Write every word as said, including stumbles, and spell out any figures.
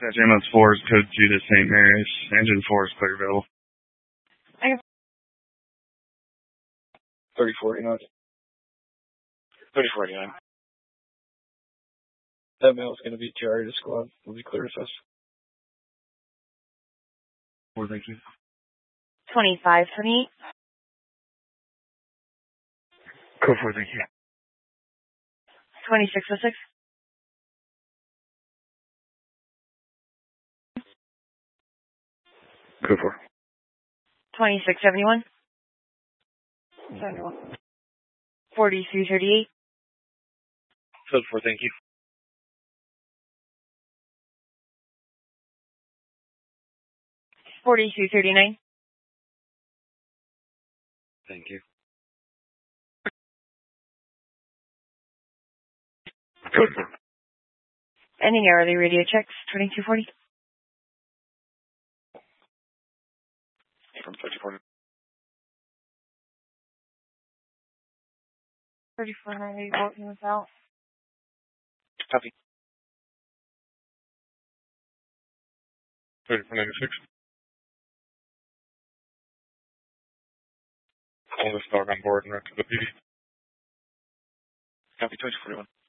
Dispatch ambulance four is code two to Saint Mary's. Engine four is clear available. I have thirty forty-nine. thirty forty-nine. That male is going to be T R A to squad. We'll be clear with us. Four, thank you. twenty-five twenty-eight. Code four, thank you. twenty-six oh six. Code four. twenty-six seventy-one. seventy-one. forty-three thirty-eight. Code four, thank you. forty-three thirty-nine. Thank you. Code four. Ending hourly radio checks, twenty-two forty. From thirty forty. thirty-four ninety, working without. Copy. thirty-four ninety-six. Pull this dog on board and run to the P D. Copy twenty forty-one.